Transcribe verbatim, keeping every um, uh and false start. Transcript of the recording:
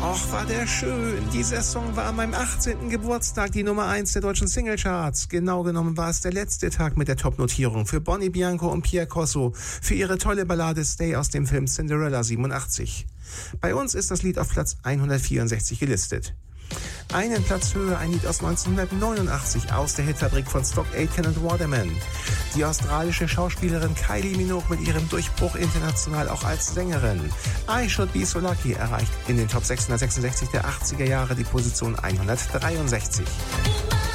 Och, war der schön. Dieser Song war an meinem achtzehnten Geburtstag die Nummer eins der deutschen Singlecharts. Genau genommen war es der letzte Tag mit der Top-Notierung für Bonnie Bianco und Pierre Corso für ihre tolle Ballade Stay aus dem Film Cinderella siebenundachtzig. Bei uns ist das Lied auf Platz hundertvierundsechzig gelistet. Einen Platz höher ein Lied aus neunzehnhundertneunundachtzig aus der Hitfabrik von Stock Aitken und Waterman. Die australische Schauspielerin Kylie Minogue mit ihrem Durchbruch international auch als Sängerin. I Should Be So Lucky erreicht in den Top sechshundertsechsundsechzig der achtziger Jahre die Position hundertdreiundsechzig.